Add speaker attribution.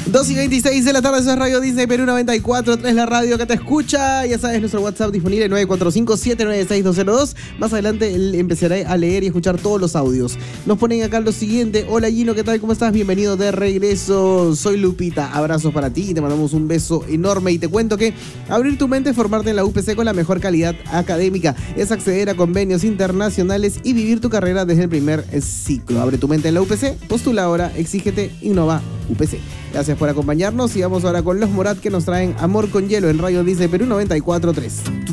Speaker 1: 2:26 de la tarde, eso es Radio Disney Perú 94.3, la radio que te escucha. Ya sabes, nuestro WhatsApp disponible 945-796-202. Más adelante empezaré a leer y escuchar todos los audios. Nos ponen acá lo siguiente. Hola Gino, ¿qué tal? ¿Cómo estás? Bienvenido de regreso. Soy Lupita. Abrazos para ti y te mandamos un beso enorme. Y te cuento que abrir tu mente, formarte en la UPC con la mejor calidad académica, es acceder a convenios internacionales y vivir tu carrera desde el primer ciclo. Abre tu mente en la UPC, postula ahora, exígete, innova, UPC. Gracias por acompañarnos y vamos ahora con Los Morat, que nos traen Amor con Hielo en Radio Disney Perú 94.3.